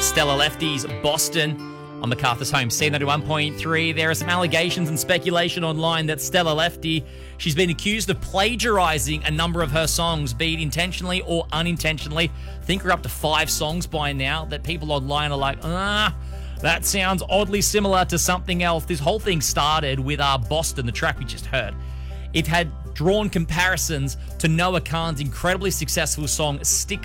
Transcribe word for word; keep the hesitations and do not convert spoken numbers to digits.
Stella Lefty's Boston on MacArthur's Home, C ninety-one point three. There are some allegations and speculation online that Stella Lefty, she's been accused of plagiarising a number of her songs, be it intentionally or unintentionally. I think we're up to five songs by now that people online are like, ah, that sounds oddly similar to something else. This whole thing started with uh, Boston, the track we just heard. It had drawn comparisons to Noah Kahan's incredibly successful song Stick